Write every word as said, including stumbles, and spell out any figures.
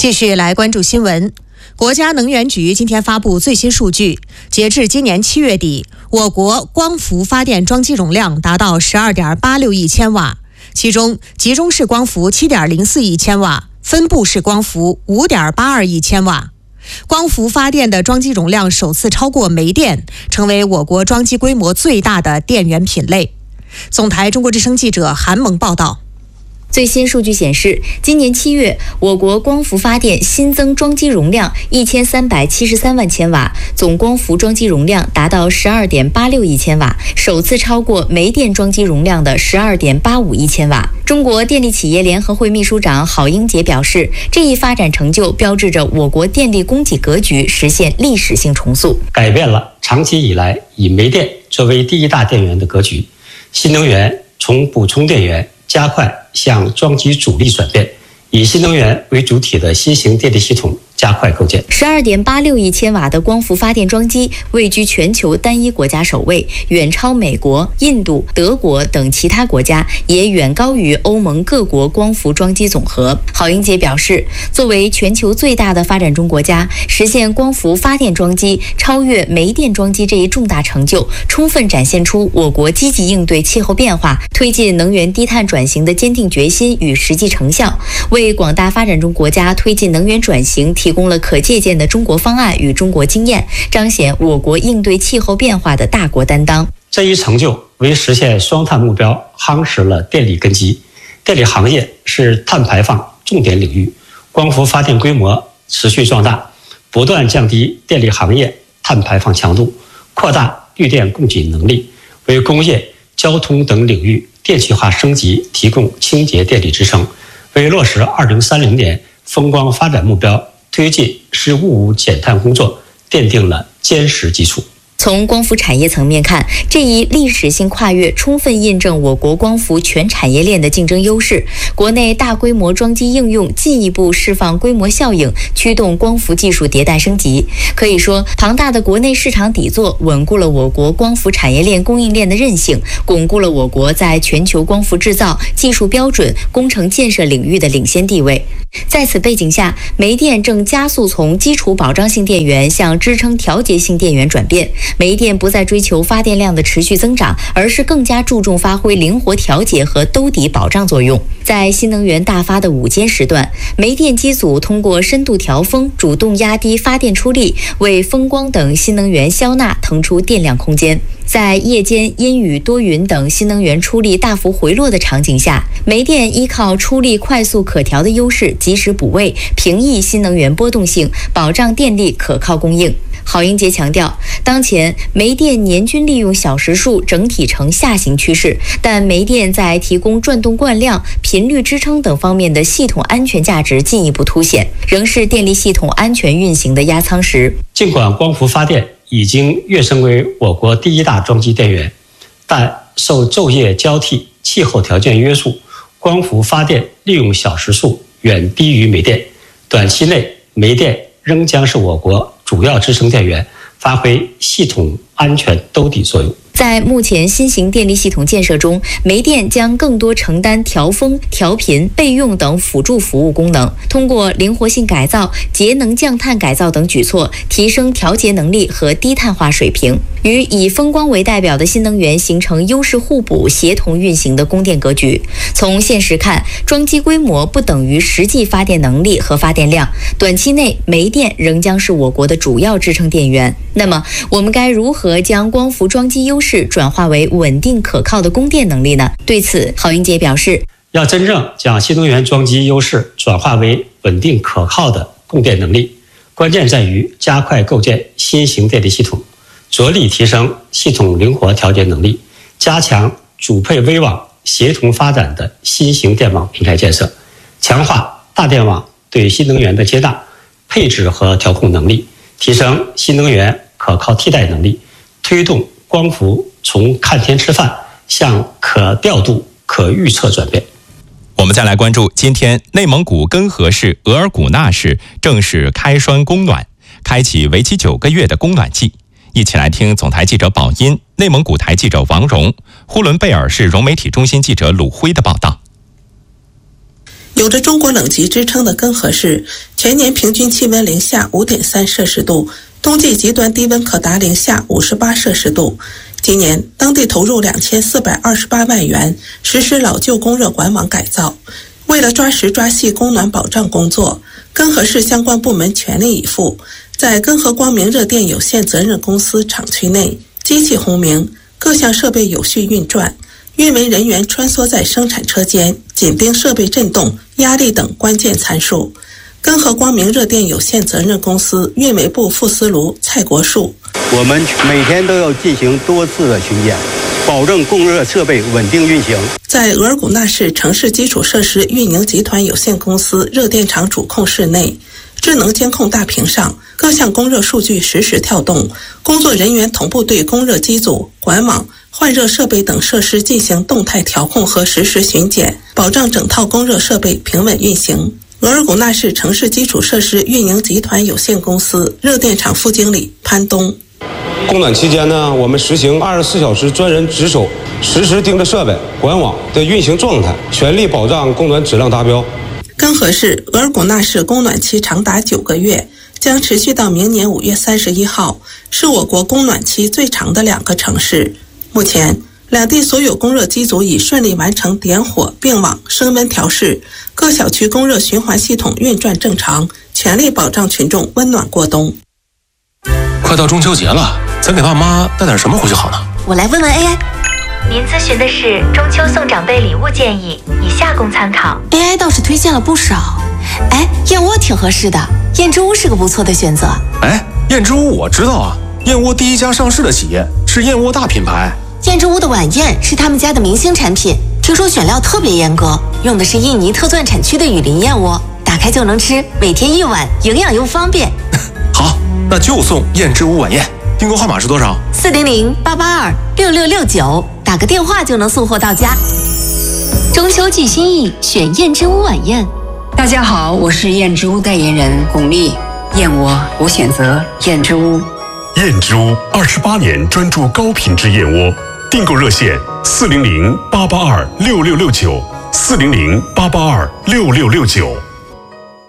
继续来关注新闻。国家能源局今天发布最新数据，截至今年七月底，我国光伏发电装机容量达到 十二点八六亿千瓦，其中集中式光伏 七点零四亿千瓦，分布式光伏 五点八二亿千瓦。光伏发电的装机容量首次超过煤电，成为我国装机规模最大的电源品类。总台中国之声记者韩萌报道。 最新数据显示，今年七月，我国光伏发电新增装机容量一千三百七十三万千瓦，总光伏装机容量达到 十二点八六亿千瓦，首次超过煤电装机容量的 十二点八五亿千瓦。中国电力企业联合会秘书长郝英杰表示，这一发展成就标志着我国电力供给格局实现历史性重塑， 改变了长期以来以煤电作为第一大电源的格局。新能源从补充电源加快向装机主力转变，以新能源为主体的新型电力系统加快构建。 十二点八六亿千瓦的光伏发电装机位居全球单一国家首位，远超美国、印度、德国等其他国家，也远高于欧盟各国光伏装机总和。郝英杰表示，作为全球最大的发展中国家，实现光伏发电装机超越煤电装机这一重大成就，充分展现出我国积极应对气候变化、推进能源低碳转型的坚定决心与实际成效，为广大发展中国家推进能源转型提供了可借鉴的中国方案与中国经验，彰显我国应对气候变化的大国担当。 这一成就为实现双碳目标夯实了电力根基。电力行业是碳排放重点领域，光伏发电规模持续壮大，不断降低电力行业碳排放强度，扩大绿电供给能力，为工业、交通等领域电气化升级提供清洁电力支撑，为落实二零三零年风光发展目标推进事物减碳工作奠定了坚实基础。 从光伏产业层面看，这一历史性跨越充分印证我国光伏全产业链的竞争优势，国内大规模装机应用进一步释放规模效应，驱动光伏技术迭代升级。可以说，庞大的国内市场底座稳固了我国光伏产业链供应链的韧性，巩固了我国在全球光伏制造、技术标准、工程建设领域的领先地位。在此背景下，煤电正加速从基础保障性电源向支撑调节性电源转变。煤电不再追求发电量的持续增长，而是更加注重发挥灵活调节和兜底保障作用。在新能源大发的午间时段，煤电机组通过深度调峰，主动压低发电出力，为风光等新能源消纳腾出电量空间。在夜间阴雨多云等新能源出力大幅回落的场景下，煤电依靠出力快速可调的优势，及时补位，平抑新能源波动性，保障电力可靠供应。郝英杰强调，当前煤电年均利用小时数整体呈下行趋势，但煤电在提供转动惯量、频率支撑等方面的系统安全价值进一步凸显，仍是电力系统安全运行的压舱石。 尽管光伏发电已经跃升为我国第一大装机电源，但受昼夜交替、气候条件约束，光伏发电利用小时数远低于煤电。短期内，煤电仍将是我国主要支撑电源，发挥系统安全兜底作用。 在目前新型电力系统建设中，煤电将更多承担调峰、调频、备用等辅助服务功能，通过灵活性改造、节能降碳改造等举措，提升调节能力和低碳化水平，与以风光为代表的新能源形成优势互补、协同运行的供电格局。从现实看，装机规模不等于实际发电能力和发电量，短期内煤电仍将是我国的主要支撑电源。那么，我们该如何将光伏装机优势转化为稳定可靠的供电能力呢？对此，郝英杰表示， 要真正将新能源装机优势转化为稳定可靠的供电能力，关键在于加快构建新型电力系统，着力提升系统灵活调节能力，加强主配微网协同发展的新型电网平台建设，强化大电网对新能源的接纳、配置和调控能力，提升新能源可靠替代能力，推动光伏从看天吃饭向可调度、可预测转变。 我们再来关注，今天内蒙古根河市额尔古纳市正式开栓供暖，开启为期九个月的供暖季。一起来听总台记者宝音、内蒙古台记者王荣、呼伦贝尔市融媒体中心记者鲁辉的报道。 有着中国冷极之称的根河市，全年平均气温零下 五点三 摄氏度，冬季极端低温可达零下五十八摄氏度。今年当地投入两千四百二十八万元实施老旧供热管网改造。为了抓实抓细供暖保障工作，根河市相关部门全力以赴，在根河光明热电有限责任公司厂区内，机器轰鸣，各项设备有序运转，运维人员穿梭在生产车间，紧盯设备振动、压力等关键参数。根河光明热电有限责任公司运维部副司卢蔡国树： 我们每天都要进行多次的巡检，保证供热设备稳定运行。 在额尔古纳市城市基础设施运营集团有限公司热电厂主控室内，智能监控大屏上各项供热数据实时跳动，工作人员同步对供热机组、管网、换热设备等设施进行动态调控和实时巡检，保障整套供热设备平稳运行。额尔古纳市城市基础设施运营集团有限公司热电厂副经理潘东： 供暖期间呢，我们实行二十四小时专人值守，实时盯着设备、管网的运行状态，全力保障供暖质量达标。 根河市、额尔古纳市供暖期长达九个月，将持续到明年五月三十一号，是我国供暖期最长的两个城市。目前，两地所有供热机组已顺利完成点火、并网、升温调试，各小区供热循环系统运转正常，全力保障群众温暖过冬。 快到中秋节了，咱给爸妈带点什么回去好呢？ 我来问问 A I。 您咨询的是中秋送长辈礼物建议，以下供参考。 A I 倒是推荐了不少，哎，燕窝挺合适的，燕之屋是个不错的选择。 哎，燕之屋我知道啊，燕窝第一家上市的企业，是燕窝大品牌。 燕之屋的晚宴是他们家的明星产品，听说选料特别严格，用的是印尼特钻产区的雨林燕窝，打开就能吃，每天一碗，营养又方便。 好，那就送燕之屋晚宴。订购号码是多少？ 四零零八八二六六六九，打个电话就能送货到家。 中秋聚心意，选燕之屋晚宴。 大家好，我是燕之屋代言人巩俐，燕窝我选择燕之屋。 燕之屋二十八年专注高品质燕窝，订购热线四零零八八二六六六九，四零零八八二六六六九。